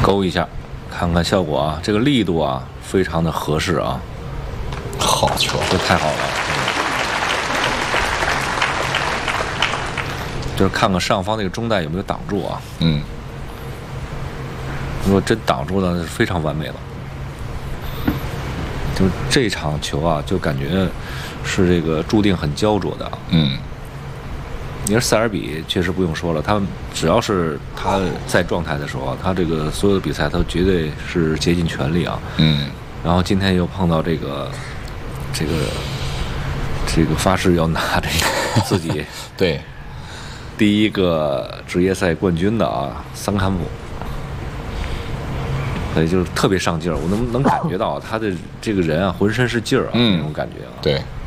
勾一下，看看效果啊，这个力度啊非常的合适啊， 好球， 这太好了。就是看看上方那个中带有没有挡住啊。 嗯， 如果真挡住了，是非常完美了。就这场球啊，就感觉是这个注定很焦灼的。 嗯， 你说塞尔比确实不用说了，他只要是他在状态的时候啊，他这个所有的比赛他绝对是竭尽全力啊。 嗯， 然后今天又碰到这个发誓要拿这个自己对， 第一个职业赛冠军的啊，桑坎普。所以就是特别上劲儿，我能感觉到他的这个人啊，浑身是劲儿啊，那种感觉啊。 对。